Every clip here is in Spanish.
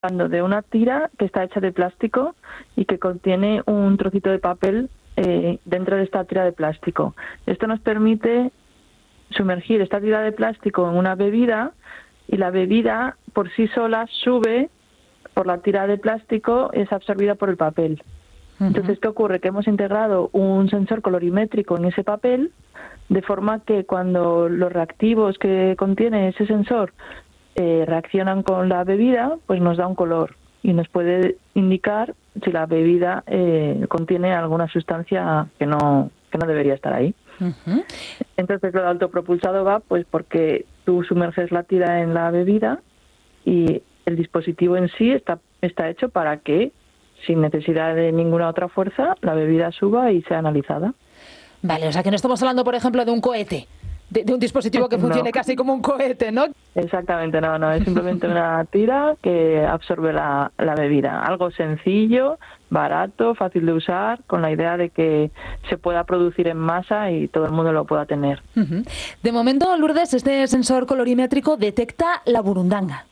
hablando de una tira que está hecha de plástico y que contiene un trocito de papel dentro de esta tira de plástico. Esto nos permite sumergir esta tira de plástico en una bebida y la bebida por sí sola sube por la tira de plástico, es absorbida por el papel. Entonces, ¿qué ocurre? Que hemos integrado un sensor colorimétrico en ese papel, de forma que cuando los reactivos que contiene ese sensor reaccionan con la bebida, pues nos da un color y nos puede indicar si la bebida contiene alguna sustancia que no debería estar ahí. Entonces, lo de autopropulsado va pues porque tú sumerges la tira en la bebida y el dispositivo en sí está hecho para que, sin necesidad de ninguna otra fuerza, la bebida suba y sea analizada. Vale, o sea que no estamos hablando, por ejemplo, de un cohete, de un dispositivo que funcione casi como un cohete, ¿no? Exactamente, no, es simplemente una tira que absorbe la bebida. Algo sencillo, barato, fácil de usar, con la idea de que se pueda producir en masa y todo el mundo lo pueda tener. De momento, Lourdes, este sensor colorimétrico detecta la burundanga.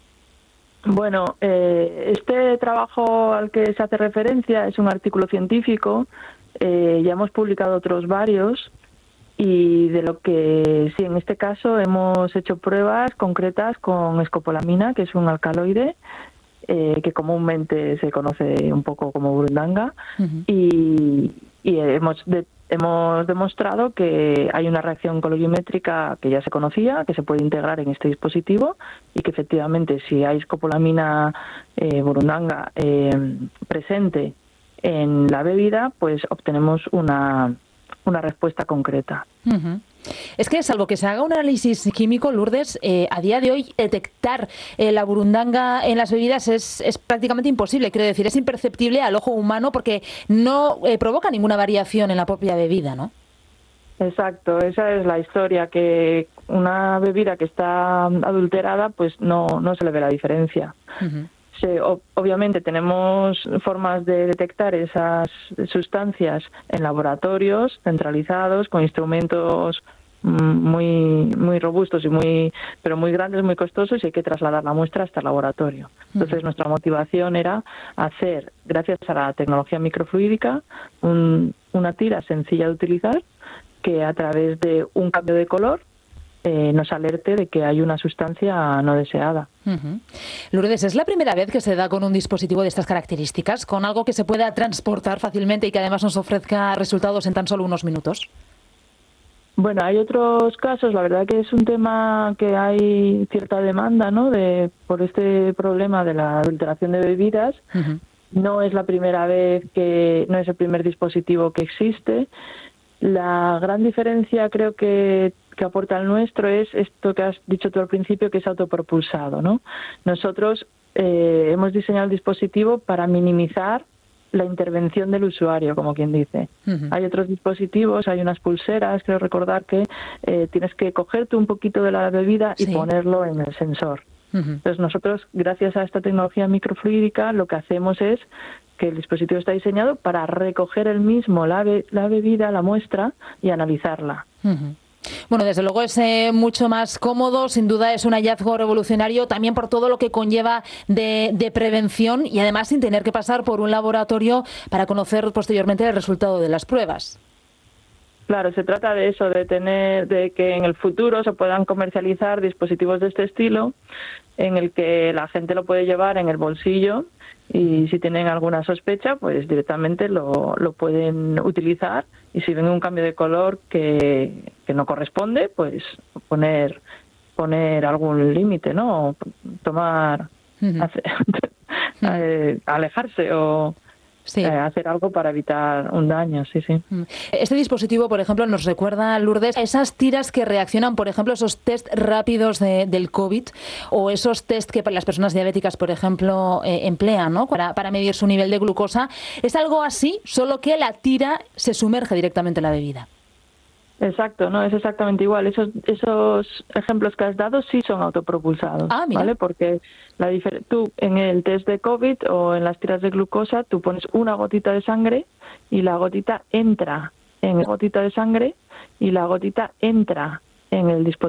Bueno, este trabajo al que se hace referencia es un artículo científico, ya hemos publicado otros varios y de lo que sí, en este caso hemos hecho pruebas concretas con escopolamina, que es un alcaloide que comúnmente se conoce un poco como burundanga, y hemos demostrado que hay una reacción colorimétrica que ya se conocía, que se puede integrar en este dispositivo y que efectivamente si hay escopolamina burundanga presente en la bebida, pues obtenemos una respuesta concreta. Es que, salvo que se haga un análisis químico, Lourdes, a día de hoy detectar la burundanga en las bebidas es prácticamente imposible. Quiero decir, es imperceptible al ojo humano porque no provoca ninguna variación en la propia bebida, ¿no? Exacto, esa es la historia, que una bebida que está adulterada, pues no se le ve la diferencia. Obviamente tenemos formas de detectar esas sustancias en laboratorios centralizados con instrumentos muy robustos pero muy grandes, muy costosos, y hay que trasladar la muestra hasta el laboratorio. Entonces nuestra motivación era hacer, gracias a la tecnología microfluídica, una tira sencilla de utilizar que a través de un cambio de color nos alerte de que hay una sustancia no deseada. Lourdes, ¿es la primera vez que se da con un dispositivo de estas características, con algo que se pueda transportar fácilmente y que además nos ofrezca resultados en tan solo unos minutos? Bueno, hay otros casos. La verdad que es un tema que hay cierta demanda, ¿no? Por este problema de la adulteración de bebidas. No es la primera vez no es el primer dispositivo que existe. La gran diferencia creo que aporta el nuestro es esto que has dicho tú al principio, que es autopropulsado, ¿no? Nosotros hemos diseñado el dispositivo para minimizar la intervención del usuario, como quien dice. Hay otros dispositivos, hay unas pulseras, creo recordar que tienes que cogerte un poquito de la bebida y ponerlo en el sensor. Entonces nosotros, gracias a esta tecnología microfluídica, lo que hacemos es que el dispositivo está diseñado para recoger el mismo la bebida, la muestra, y analizarla. Bueno, desde luego es mucho más cómodo, sin duda es un hallazgo revolucionario, también por todo lo que conlleva de prevención y además sin tener que pasar por un laboratorio para conocer posteriormente el resultado de las pruebas. Claro, se trata de eso, de que en el futuro se puedan comercializar dispositivos de este estilo, en el que la gente lo puede llevar en el bolsillo y si tienen alguna sospecha, pues directamente lo pueden utilizar, y si ven un cambio de color que no corresponde, pues poner algún límite, ¿no? O tomar, alejarse o hacer algo para evitar un daño, sí. Este dispositivo, por ejemplo, nos recuerda, Lourdes, a esas tiras que reaccionan, por ejemplo, esos test rápidos del COVID o esos test que las personas diabéticas, por ejemplo, emplean, ¿no? Para medir su nivel de glucosa. Es algo así, solo que la tira se sumerge directamente en la bebida. Exacto, no, es exactamente igual. Esos ejemplos que has dado sí son autopropulsados, ¿vale? Porque tú en el test de COVID o en las tiras de glucosa, tú pones una gotita de sangre y la gotita entra en la gotita de sangre y la gotita entra en el dispositivo.